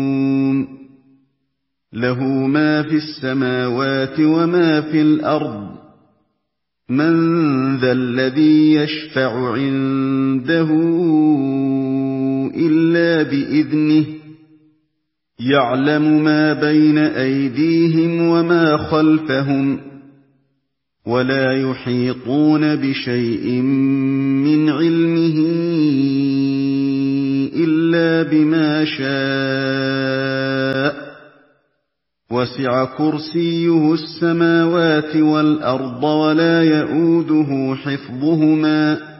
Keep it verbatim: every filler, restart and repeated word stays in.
له ما في السماوات وما في الأرض من ذا الذي يشفع عنده إلا بإذنه يعلم ما بين أيديهم وما خلفهم ولا يحيطون بشيء من علمه إلا بما شاء وسع كرسيه السماوات والأرض ولا يئوده حفظهما